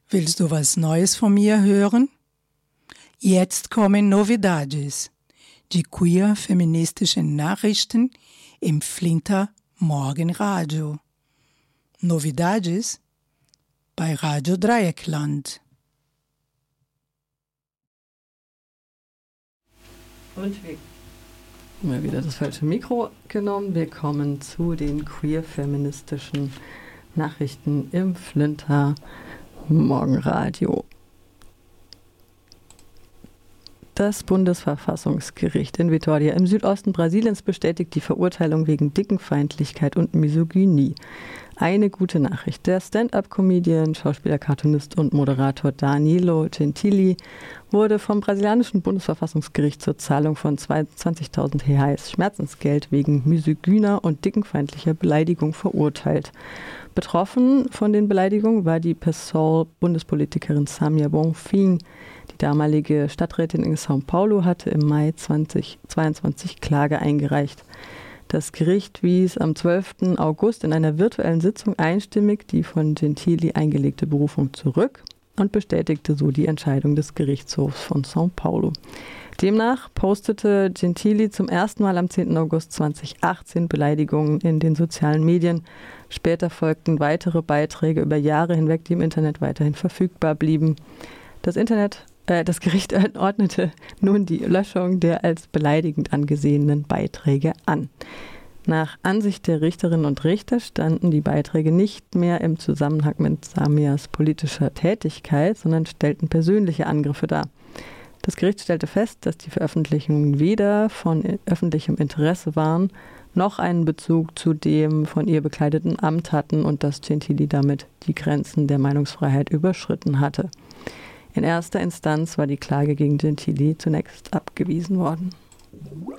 Willst du was Neues von mir hören? Jetzt kommen Novidades, die queer-feministischen Nachrichten im Flinter Morgenradio. Novidades bei Radio Dreieckland. Und wir haben wieder das falsche Mikro genommen. Wir kommen zu den queer-feministischen Nachrichten im Flinter Morgenradio. Das Bundesverfassungsgericht in Vitória im Südosten Brasiliens bestätigt die Verurteilung wegen Dickenfeindlichkeit und Misogynie. Eine gute Nachricht. Der Stand-up-Comedian, Schauspieler, Cartoonist und Moderator Danilo Gentili wurde vom brasilianischen Bundesverfassungsgericht zur Zahlung von 22.000 Reais Schmerzensgeld wegen misogyner und dickenfeindlicher Beleidigung verurteilt. Betroffen von den Beleidigungen war die PSOL-Bundespolitikerin Samia Bonfim. Die damalige Stadträtin in São Paulo hatte im Mai 2022 Klage eingereicht. Das Gericht wies am 12. August in einer virtuellen Sitzung einstimmig die von Gentili eingelegte Berufung zurück und bestätigte so die Entscheidung des Gerichtshofs von São Paulo. Demnach postete Gentili zum ersten Mal am 10. August 2018 Beleidigungen in den sozialen Medien. Später folgten weitere Beiträge über Jahre hinweg, die im Internet weiterhin verfügbar blieben. Das Gericht ordnete nun die Löschung der als beleidigend angesehenen Beiträge an. Nach Ansicht der Richterinnen und Richter standen die Beiträge nicht mehr im Zusammenhang mit Samias politischer Tätigkeit, sondern stellten persönliche Angriffe dar. Das Gericht stellte fest, dass die Veröffentlichungen weder von öffentlichem Interesse waren, noch einen Bezug zu dem von ihr bekleideten Amt hatten und dass Gentili damit die Grenzen der Meinungsfreiheit überschritten hatte. In erster Instanz war die Klage gegen Gentili zunächst abgewiesen worden.